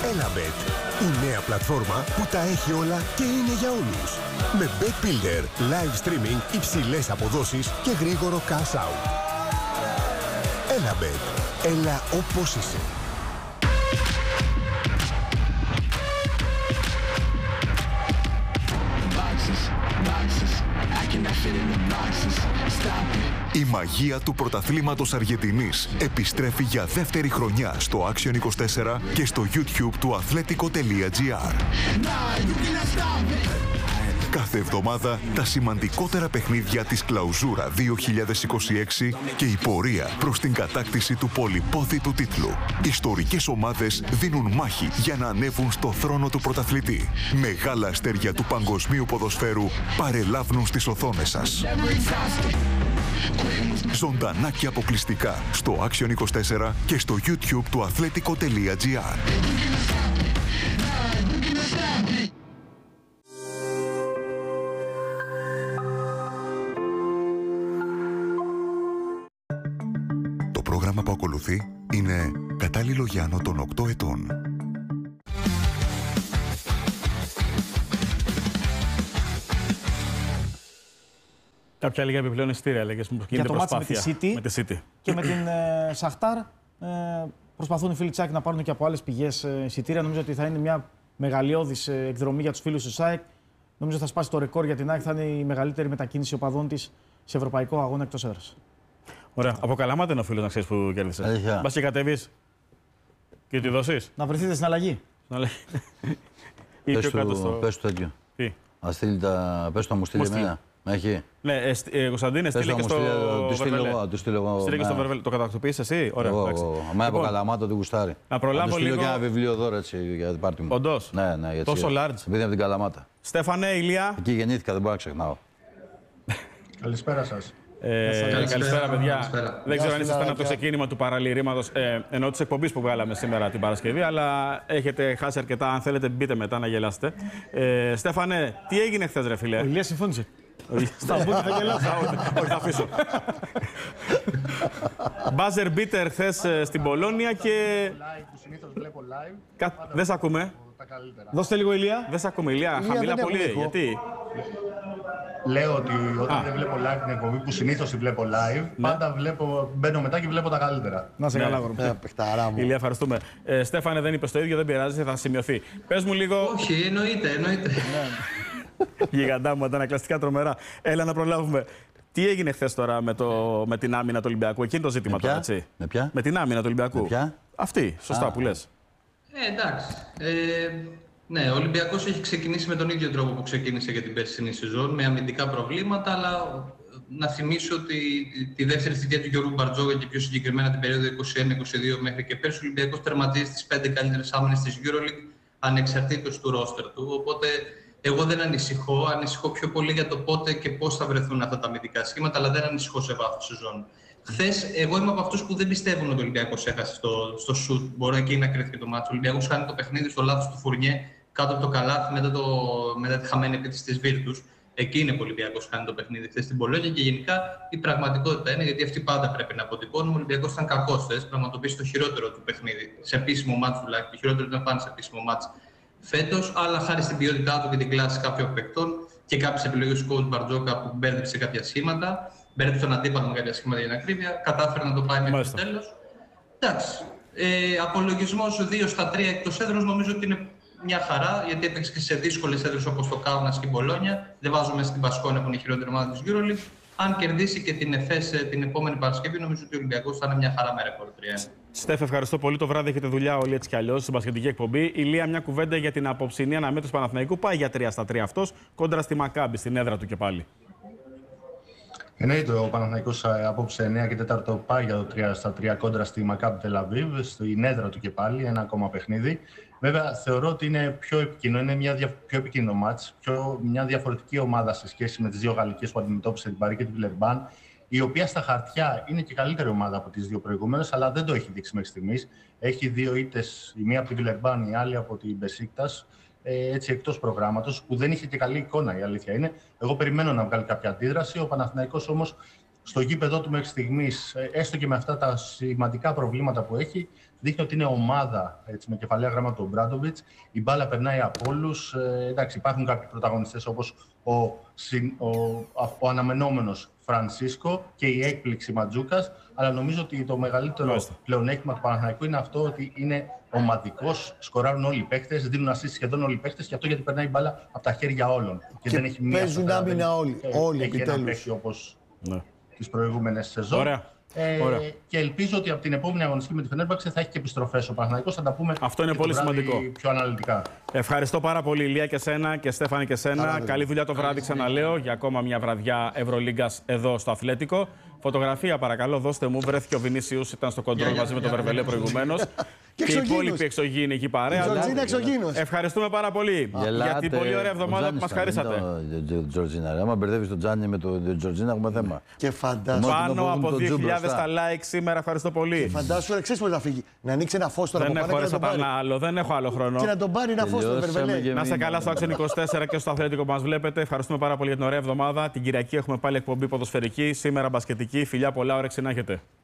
Elabet, η νέα πλατφόρμα που τα έχει όλα και είναι για όλους. Με Bet Builder, live streaming, υψηλές αποδόσεις και γρήγορο cash out. Elabet, έλα όπως είσαι. Η μαγεία του πρωταθλήματος Αργεντινής επιστρέφει για δεύτερη χρονιά στο Action 24 και στο YouTube του athletico.gr. Κάθε εβδομάδα τα σημαντικότερα παιχνίδια της Κλαουζούρα 2026 και η πορεία προς την κατάκτηση του πολυπόθητου τίτλου. Ιστορικές ομάδες δίνουν μάχη για να ανέβουν στο θρόνο του πρωταθλητή. Μεγάλα αστέρια του παγκοσμίου ποδοσφαίρου παρελάβουν στις οθόνες σας. Ζωντανά και αποκλειστικά στο Action 24 και στο YouTube του athletico.gr. Το πρόγραμμα που ακολουθεί είναι κατάλληλο για άνω των 8 ετών. Κάποια λίγα επιπλέον εισιτήρια, λέγες, για το μάτς με τη City και με την Σαχτάρ. Προσπαθούν οι φίλοι Τσάκη να πάρουν και από άλλες πηγές εισιτήρια. Νομίζω ότι θα είναι μια μεγαλειώδης εκδρομή για τους φίλους του ΣΑΕΚ. Νομίζω θα σπάσει το ρεκόρ για την ΑΕΚ. Θα είναι η μεγαλύτερη μετακίνηση οπαδών της σε ευρωπαϊκό αγώνα εκτός έδρας. Ωραία. Από Καλαμάτα είναι ο φίλος, να ξέρεις, που κέρδισε. Μπας και κατέβεις και τη δώσεις. Να βρεθείτε στην αλλαγή. Πες του τέτοιο. Τι. Πες του να μου στείλει εμένα. Έχει. Ναι, Κωνσταντίνε, στείλε και στο Βερβέλ. Το κατακτοποιείς εσύ, ωραία. Μα από Καλαμάτα του γουστάρει. Να προλάβω λίγο. Και ένα βιβλίο δώρο έτσι για την πάρτι μου. Όντως. Ναι, τόσο large. Επειδή από την Καλαμάτα. Στέφανε, Ηλία. Εκεί γεννήθηκα, δεν μπορώ να ξεχνάω. Καλησπέρα σας. Καλησπέρα, παιδιά. Δεν ξέρω αν ήσασταν από το ξεκίνημα του παραλυρήματος, ενώ της εκπομπής που βγάλαμε σήμερα την Παρασκευή, αλλά έχετε χάσει αρκετά. Αν θέλετε, μπείτε μετά να γελάσετε. Στέφανε, τι έγινε χθες, ρε φίλε? Ο Ηλίας συμφώνησε. Στα μπούτια θα γελάσω. Όχι, θα αφήσω. Μπάζερ μπίτερ χθες στην Πολόνια και... Που συνήθως βλέπω live. Δεν σ' ακούμε. Δώστε λίγο, Ηλία. Δεν σ' ακούμε, Ηλία. Χαμηλά πολύ. Γιατί? Λέω ότι όταν δεν βλέπω live την εκπομπή που συνήθως τη βλέπω live, πάντα μπαίνω μετά και βλέπω τα καλύτερα. Να σε καλά, βρω. Ηλία, ευχαριστούμε. Στέφανε, δεν είπες το ίδιο, δεν πειράζει, θα σημειωθεί. Πες μου λίγο. Όχι, εννοείται. Γιγαντά μου, αντανακλαστικά τρομερά. Έλα να προλάβουμε. Τι έγινε χθες τώρα με την άμυνα του Ολυμπιακού? Εκεί είναι το ζήτημα τώρα, έτσι. Με ποια? Με την άμυνα του Ολυμπιακού. Αυτή, σωστά που λες. Εντάξει. Ναι, ο Ολυμπιακός έχει ξεκινήσει με τον ίδιο τρόπο που ξεκίνησε για την περσινή σεζόν, με αμυντικά προβλήματα, αλλά να θυμίσω ότι τη δεύτερη θητεία του Γιώργου Μπαρτζόγκα και πιο συγκεκριμένα την περίοδο 21-22 μέχρι και πέρσι, ο Ολυμπιακός τερματίζει στις 5 καλύτερες άμυνες της EuroLeague ανεξαρτήτως του ρόστερ του. Οπότε εγώ δεν ανησυχώ πιο πολύ για το πότε και πώς θα βρεθούν αυτά τα αμυντικά σχήματα, αλλά δεν ανησυχώ σε βάθος σεζόν. Χθες, εγώ είμαι από αυτούς που δεν πιστεύουν ότι ο Ολυμπιακός έχασε στο σουτ. Μπορεί εκεί να κρυφτεί το μάτσο. Ο Ολυμπιακός κάνει το παιχνίδι στο λάθος του Φουρνιέ κάτω από το καλάθι μετά τη χαμένη επίθεση της Βίρτους. Εκεί είναι που ο Ολυμπιακός κάνει το παιχνίδι χθες στην Πολόνια και γενικά η πραγματικότητα είναι, γιατί αυτοί πάντα πρέπει να αποτυπώνουν. Ο Ολυμπιακός ήταν κακός χθες, πραγματοποίησε το χειρότερο του παιχνίδι. Σε επίσημο μάτς τουλάχιστον. Το χειρότερο ήταν πάνω σε επίσημο μάτς φέτος, αλλά χάρη στην ποιότητά του και την κλάση κάποιων παικτών και κάποιες επιλογές του coach Μπαρτζόκα που μπέρδεψε κάποια σχήματα, μπέρδεψε τον αντίπαλο με κάποια σχήματα για την ακρίβεια, κατάφερε να το πάει μέχρι το τέλος. Εντάξει. Απολογισμός 2 στα 3 εκτός έδρας νομίζω ότι είναι μια χαρά, γιατί έπαιξε και σε δύσκολες έδρες όπως το Κάουνας και η Μπολόνια. Δεν βάζουμε στην Πασκόνια που είναι η χειρότερη ομάδα της EuroLeague. Αν κερδίσει και την ΕΦΕΣ την επόμενη Παρασκευή, νομίζω ότι ο Ολυμπιακός θα είναι μια χαρά με ρεκόρ 3. Στέφ, ευχαριστώ πολύ. Το βράδυ έχετε δουλειά όλοι έτσι κι αλλιώς στην μπασκετική εκπομπή. Ηλία, μια κουβέντα για την απόψινή αναμέτρηση Παναθηναϊκού. Πάει για 3 στα 3 αυτός κόντρα στη Μακάμπι, στην έδρα του και πάλι. Εννοείται, ο Παναθηναϊκός απόψε 9 και 4 πάει για το 3 στα 3 κόντρα στη Μακάμπι Τελαβίβ, στην έδρα του και πάλι, ένα ακόμα παιχνίδι. Βέβαια, θεωρώ ότι είναι πιο επικίνδυνο, είναι μια πιο επικίνδυνο μάτς, μια διαφορετική ομάδα σε σχέση με τις δύο γαλλικές που αντιμετώπισε την Παρί και την Βιλερμπάν, η οποία στα χαρτιά είναι και καλύτερη ομάδα από τις δύο προηγούμενες, αλλά δεν το έχει δείξει μέχρι στιγμής. Έχει 2 ήττες, η μία από την Βιλερμπάν, η άλλη από την Μπεσίκτας, έτσι εκτός προγράμματος, που δεν είχε και καλή εικόνα, η αλήθεια είναι. Εγώ περιμένω να βγάλει κάποια αντίδραση. Ο Παναθηναϊκός όμως στο γήπεδό του μέχρι στιγμής, έστω και με αυτά τα σημαντικά προβλήματα που έχει, δείχνει ότι είναι ομάδα έτσι, με κεφαλαία γράμματα του Ομπράντοβιτς. Η μπάλα περνάει από όλους. Εντάξει, υπάρχουν κάποιοι πρωταγωνιστές όπως ο αναμενόμενος Φρανσίσκο και η έκπληξη Ματζούκας, αλλά νομίζω ότι το μεγαλύτερο πλεονέκτημα του Παναθηναϊκού είναι αυτό ότι είναι ομαδικός, σκοράρουν όλοι οι παίκτες, δίνουν assist σχεδόν όλοι οι παίκτες και αυτό γιατί περνάει η μπάλα από τα χέρια όλων. Και δεν έχει παίζουν άμυνα όλοι. Όλοι επιτέλους. Ένα παίκτη όπως τις προηγούμενες σεζόν. Και ελπίζω ότι από την επόμενη αγωνιστική με τη Φενέρμπαξε θα έχει και επιστροφές ο Παναθηναϊκός. Θα τα πούμε αυτό είναι πολύ σημαντικό. Πιο αναλυτικά. Ευχαριστώ πάρα πολύ, Ηλία, και σένα και Στέφανη και σένα. Καλή δουλειά το βράδυ, ξαναλέω, για ακόμα μια βραδιά Ευρωλίγκας εδώ στο Αθλέτικο. Φωτογραφία, παρακαλώ, δώστε μου. Βρέθηκε ο Βινίσιους, ήταν στο κοντρόλ μαζί με τον Βερβελέ προηγουμένως. Και οι υπόλοιποι εξωγήινοι εκεί παρέα. Ευχαριστούμε πάρα πολύ για την πολύ ωραία εβδομάδα που μας χαρίσατε. Τζορτζίνα, άμα μπερδεύεις τον Τζάνι με τον Τζορτζίνα, έχουμε θέμα. Και φαντάζομαι. Πάνω από 2.000 τα like σήμερα, ευχαριστώ πολύ. Και φαντάζομαι, ξέρεις πώς να φύγει. Να ανοίξει ένα φως τώρα. Δεν έχω άλλο, δεν έχω άλλο χρόνο. Και να τον πάρει ένα φως στο Βερβελέ. Να είστε καλά στο Action 24 και στο Αθλέτικο που μας βλέπετε. Ευχαριστούμε πάρα πολύ για την ωραία εβδομάδα. Την Κυριακή έχουμε πάλι εκπομπή ποδοσφαιρική. Σήμερα μπασκετική. Φιλιά πολλά, όρεξη να έχετε.